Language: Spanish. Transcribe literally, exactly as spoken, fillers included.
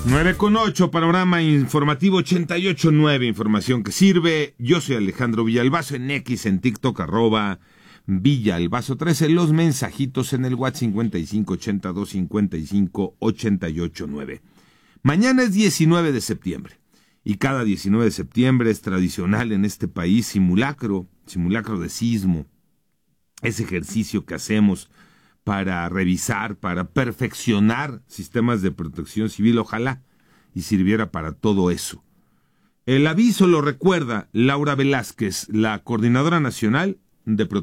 nueve con ocho, panorama informativo ochenta y ocho punto nueve, información que sirve. Yo soy Alejandro Villalbazo, en X, en TikTok, arroba Villalbazo trece, los mensajitos en el WhatsApp cincuenta y cinco ochenta y dos cincuenta y cinco ochenta y ocho nueve. Mañana es diecinueve de septiembre, y cada diecinueve de septiembre es tradicional en este país simulacro, simulacro de sismo, ese ejercicio que hacemos para revisar, para perfeccionar sistemas de protección civil, ojalá y sirviera para todo eso. El aviso lo recuerda Laura Velázquez, la Coordinadora Nacional de Protección